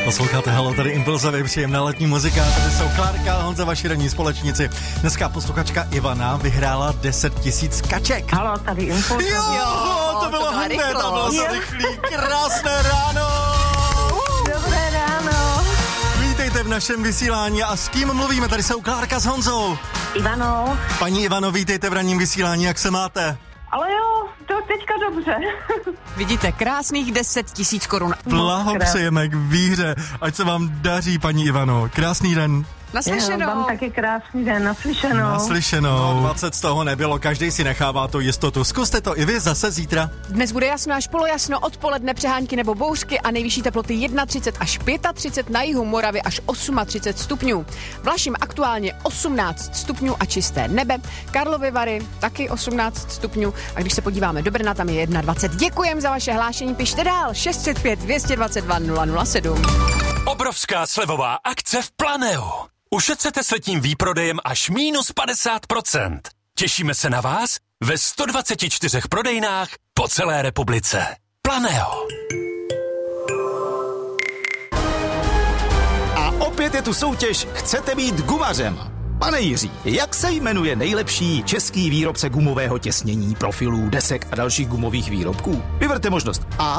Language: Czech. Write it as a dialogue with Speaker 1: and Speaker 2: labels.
Speaker 1: Posloucháte Halo, tady Impulzově, příjemná letní muzika, tady jsou Klárka a Honza, vaši ranní společníci. Dneska posluchačka Ivana vyhrála 10 000 kaček.
Speaker 2: Halo, tady Impuls.
Speaker 1: Jo, to bylo hned, to bylo to rychlý, krásné ráno.
Speaker 2: Dobré ráno.
Speaker 1: Vítejte v našem vysílání a s kým mluvíme? Tady jsou Klárka s Honzou.
Speaker 2: Ivano.
Speaker 1: Paní Ivano, vítejte v ranním vysílání, jak se máte?
Speaker 2: Ale jo, to teďka dobře.
Speaker 3: Vidíte, krásných 10 000 korun.
Speaker 1: Blahopřejeme k výhře, ať se vám daří, paní Ivano. Krásný den.
Speaker 3: Naslyšenou.
Speaker 2: Vám taky krásný den, naslyšenou.
Speaker 1: Naslyšenou. 20 z toho nebylo, každý si nechává tu jistotu. Zkuste to i vy zase zítra.
Speaker 3: Dnes bude jasno až polojasno, odpoledne přehánky nebo bouřky a nejvyšší teploty 31 až 35, na jihu Moravy až 38 stupňů. Vlašim aktuálně 18 stupňů a čisté nebe. Karlovy Vary taky 18 stupňů a když se podíváme do Brna, tam je 21. Děkujem za vaše hlášení, pište dál 605 222 007.
Speaker 4: Obrovská slevová akce v Planeu. Ušetřete s letním výprodejem až -50%. Těšíme se na vás ve 124 prodejnách po celé republice. Planeo.
Speaker 5: A opět je tu soutěž Chcete být gumařem. Pane Jiří, jak se jmenuje nejlepší český výrobce gumového těsnění, profilů, desek a dalších gumových výrobků? Vyberte možnost A.